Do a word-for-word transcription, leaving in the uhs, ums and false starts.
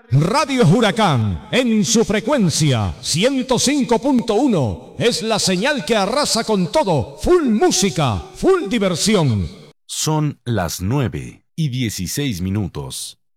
Radio Huracán, en su frecuencia ciento cinco punto uno, es la señal que arrasa con todo. Full música, full diversión. Son las nueve y dieciséis minutos.